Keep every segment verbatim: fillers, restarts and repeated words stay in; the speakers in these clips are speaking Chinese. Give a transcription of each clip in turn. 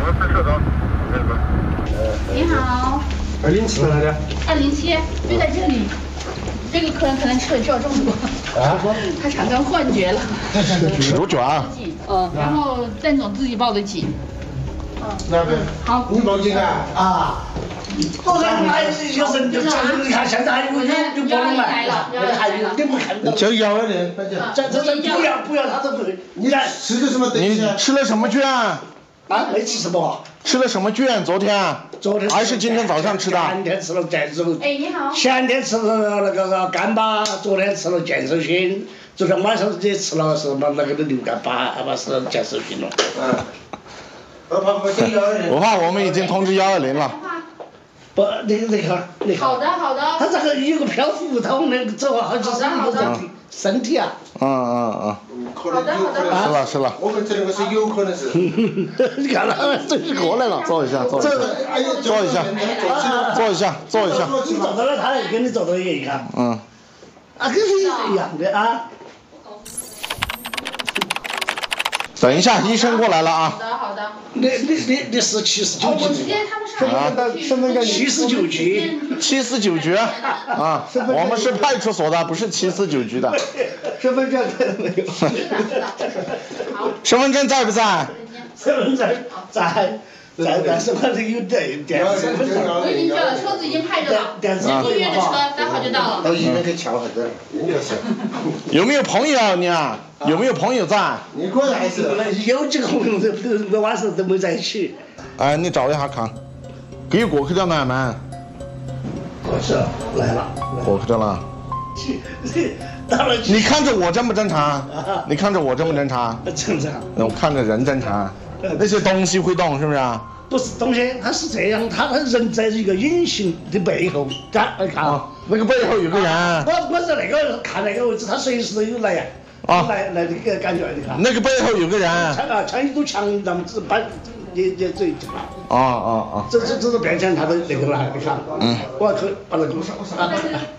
你好。 二零七来的。 二零七，就在这里。这个客人可能吃了药中毒。啊？他产生幻觉了。 多久啊？ 嗯，然后郑总自己报的警。 嗯。那边。 好。 你报警啊？啊。 我这还有一个人就讲，你看现在还有有有波龙来了，还有你没看到？ 叫幺二零， 这这这不要不要他都不会。 你来吃的什么东西？ 你吃了什么卷？ 啊，没吃什么。 吃了什么卷？昨天？ 昨天。 还是今天早上吃的？ 前天吃了健身。 哎，你好。 前天吃了那个干巴，昨天吃了健身锌，昨天晚上也吃了什么那个的牛肝巴，不是健身锌了。 嗯。我怕我叫幺二零。 我怕我们已经通知幺二零了。 不，那个那个那个。 好的好的。 他这个有个漂浮，他往那个走好几十米的身体身体啊。 嗯嗯嗯。 可能有可能。 是了是了。 我们这个是有可能是。 你看了，真是过来了。 坐一下坐一下。坐一下。坐一下坐一下。 你坐到了，他也跟你坐到一样。 嗯。 啊，跟你一样的啊。 等一下，医生过来了啊。 好的好的。 你你你你是七十九我级。 他们上身份证七十九级。 七四九局啊，我们是派出所的，不是七四九局的。 身份证在没有？ 是的是的。好。 身份证在不在？ 身份证在。在在什么的有电电子身份证。 我已经叫了，车子已经派着了。 电子医院的车待会儿就到了。 到医院去瞧下子，应该是。 有没有朋友你啊？有没有朋友在？ 你可能还是。 有几个朋友都都晚上都没在一起。 哎，你找一下看，给过去了没没？ 过去了，来了。 过去了。 到了。 你看着我正不正常？你看着我正不正常？ 正常。 我看着人正常。那些东西会动是不是啊？ 不是东西，它是这样，它人在一个隐形的背后，看，看啊， 那个背后有个人。 我我在那个看那个位置，他随时都有来呀，啊，来来那个感觉，你看。 那个背后有个人。 枪啊，枪一堵墙，咱们只搬，也也嘴。 啊啊啊！ 这这这是变成他的那个了，你看。嗯。我要去把那个啊。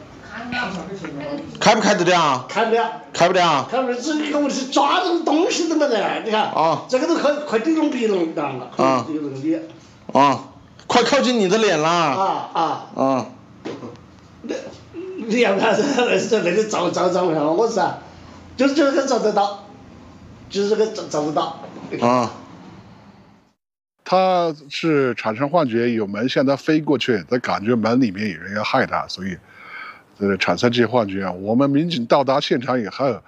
开不开得掉？ 开不了。 开不了。 开不了，这个问题抓这个东西都没得，你看。啊。这个都快快顶拢鼻窿上了。啊。这个这个脸。 啊，快靠近你的脸了。 啊啊。 啊。 那，你要看那是那个照照照上，我是啊，就是这个照得到，就是这个照照得到。 啊。 他是产生幻觉，有门向他飞过去，他感觉门里面有人要害他，所以呃产生这些幻觉。我们民警到达现场以后，